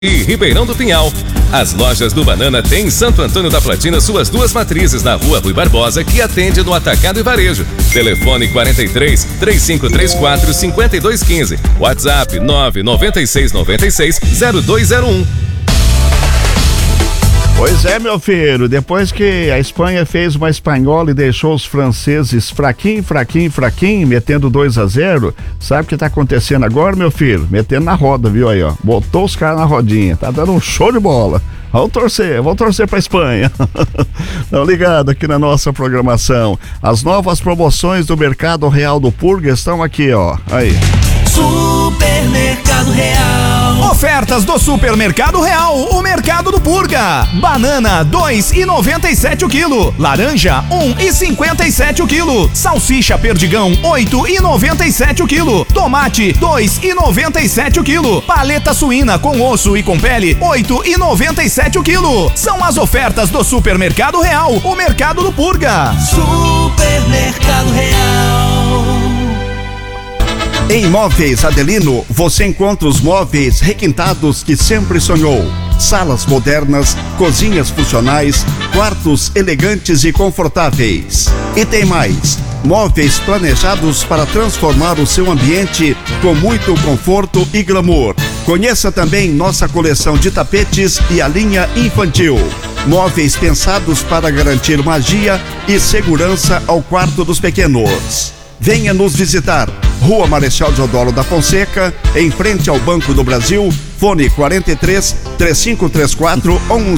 e Ribeirão do Pinhal. As lojas do Banana têm em Santo Antônio da Platina suas duas matrizes na Rua Rui Barbosa, que atende no atacado e varejo. Telefone 43 3534 5215. WhatsApp 996 96 0201. Pois é, meu filho, depois que a Espanha fez uma espanhola e deixou os franceses fraquinho, metendo 2-0, sabe o que tá acontecendo agora, meu filho? Metendo na roda, viu aí, ó, botou os caras na rodinha, tá dando um show de bola. Vamos torcer pra Espanha. Não, ligado aqui na nossa programação. As novas promoções do Mercado Real do Purga estão aqui, ó, aí. Supermercado Real. Ofertas do Supermercado Real, o Mercado do Purga. Banana 2,97 o quilo. Laranja 1,57 o quilo. Salsicha Perdigão 8,97 o quilo. Tomate 2,97 o quilo. Paleta suína com osso e com pele 8,97 o quilo. São as ofertas do Supermercado Real, o Mercado do Purga. Supermercado Real. Em Móveis Adelino, você encontra os móveis requintados que sempre sonhou. Salas modernas, cozinhas funcionais, quartos elegantes e confortáveis. E tem mais, móveis planejados para transformar o seu ambiente com muito conforto e glamour. Conheça também nossa coleção de tapetes e a linha infantil. Móveis pensados para garantir magia e segurança ao quarto dos pequenos. Venha nos visitar. Rua Marechal Deodoro da Fonseca, em frente ao Banco do Brasil, fone 43 3534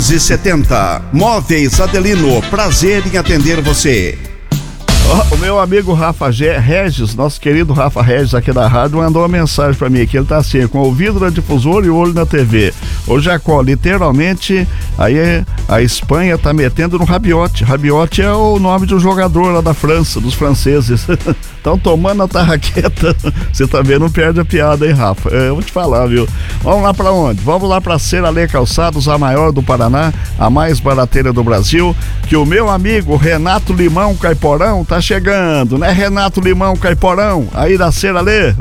1170. Móveis Adelino, prazer em atender você. O meu amigo Rafa Regis, nosso querido Rafa Regis aqui da rádio, mandou uma mensagem pra mim aqui. Ele tá assim, com o ouvido na difusora e o olho na TV. Ô Jacó, literalmente, aí a Espanha tá metendo no Rabiot. Rabiot é o nome de um jogador lá da França, dos franceses. Estão tomando a tarraqueta. Você também não perde a piada, hein, Rafa? Eu vou te falar, viu? Vamos lá pra onde? Vamos lá pra Seralê Calçados, a maior do Paraná, a mais barateira do Brasil, que o meu amigo Renato Limão Caiporão tá chegando, né, Renato Limão Caiporão, aí da Seralê.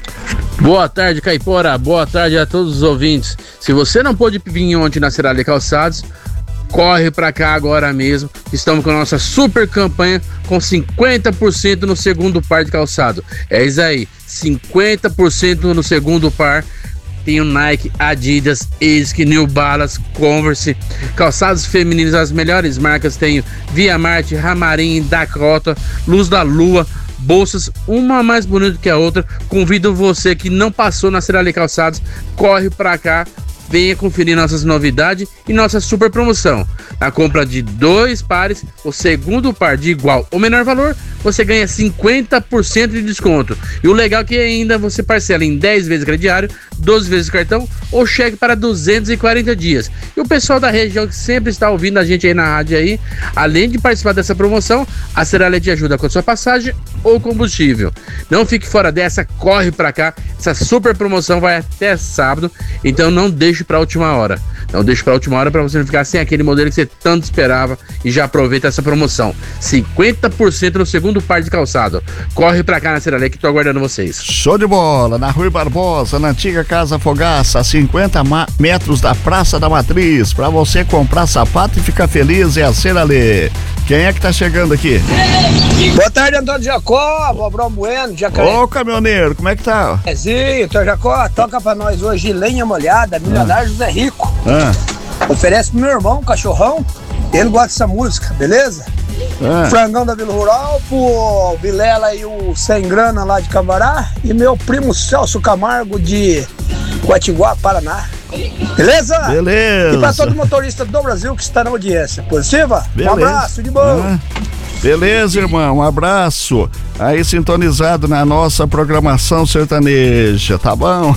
Boa tarde, Caipora, boa tarde a todos os ouvintes. Se você não pôde vir ontem na Seralê Calçados, corre pra cá agora mesmo. Estamos com a nossa super campanha com 50% no segundo par de calçado. É isso aí, 50% no segundo par. Tem o Nike, Adidas, ASICS, New Balance, Converse, calçados femininos, as melhores marcas. Tenho Via Marte, Ramarim, Dakota, Luz da Lua, bolsas, uma mais bonita que a outra. Convido você que não passou na Seralê Calçados, corre pra cá. Venha conferir nossas novidades e nossa super promoção. Na compra de 2 pares, o segundo par de igual ou menor valor, você ganha 50% de desconto. E o legal é que ainda você parcela em 10 vezes crediário, 12 vezes cartão ou cheque para 240 dias. E o pessoal da região que sempre está ouvindo a gente aí na rádio aí, além de participar dessa promoção, a Seralê te ajuda com a sua passagem ou combustível. Não fique fora dessa, corre pra cá. Essa super promoção vai até sábado, então não deixe para a última hora. Não deixe para a última hora para você não ficar sem aquele modelo que você tanto esperava e já aproveita essa promoção. 50% no segundo par de calçado. Corre pra cá na Seralê que tô aguardando vocês. Show de bola, na Rui Barbosa, na antiga Casa Fogaça, a 50 metros da Praça da Matriz. Pra você comprar sapato e ficar feliz, é a Seralê. Quem é que tá chegando aqui? Boa tarde, Antônio Jacó, Bobrão Bueno, Jacaré. Ô, caminhoneiro, como é que tá? Antônio Jacó, toca pra nós hoje Lenha Molhada, Milionário José Rico. Oferece pro meu irmão, um cachorrão, ele gosta dessa música, beleza? Frangão da Vila Rural, pro Vilela e o Sem Grana lá de Cambará, e meu primo Celso Camargo de Guatiguá, Paraná. Beleza? Beleza. E pra todo motorista do Brasil que está na audiência. Positiva? Beleza. Um abraço, de boa. Beleza, irmão, um abraço. Aí sintonizado na nossa programação sertaneja, tá bom?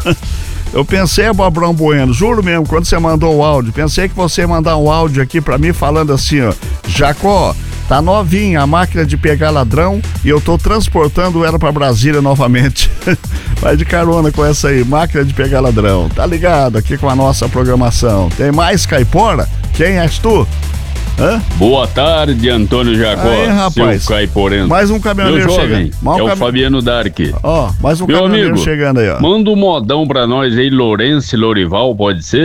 Eu pensei, Bobrão Bueno, juro mesmo, quando você mandou o áudio, pensei que você ia mandar um áudio aqui pra mim falando assim, ó, Jacó, tá novinha a máquina de pegar ladrão e eu tô transportando ela pra Brasília novamente. Vai de carona com essa aí, máquina de pegar ladrão. Tá ligado aqui com a nossa programação. Tem mais, Caipora? Quem és tu? Boa tarde, Antônio Jacó. Aí, rapaz. Seu caiporense. Mais um caminhoneiro chegando. O Fabiano Dark. Ó, mais um Meu caminhoneiro amigo, chegando aí, ó. Manda um modão pra nós aí, Lourenço e Lorival, pode ser?